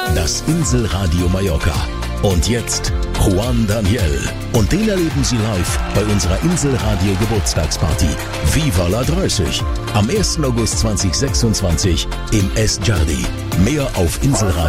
das Inselradio Mallorca. Und jetzt Juan Daniel. Und den erleben Sie live bei unserer Inselradio Geburtstagsparty Viva la 30 am 1. August 2026 im Es Jardi. Mehr auf Inselradio.